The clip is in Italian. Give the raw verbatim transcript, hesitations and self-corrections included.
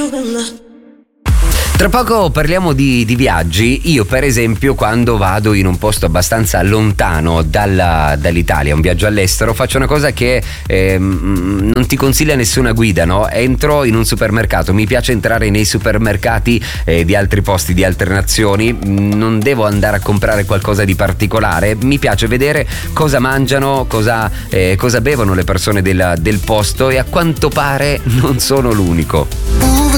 Tra poco parliamo di, di viaggi. Io per esempio quando vado in un posto abbastanza lontano dalla, dall'Italia, un viaggio all'estero, faccio una cosa che eh, non ti consiglia nessuna guida, no? Entro in un supermercato, mi piace entrare nei supermercati eh, di altri posti, di altre nazioni, non devo andare a comprare qualcosa di particolare, mi piace vedere cosa mangiano, cosa, eh, cosa bevono le persone del, del posto, e a quanto pare non sono l'unico.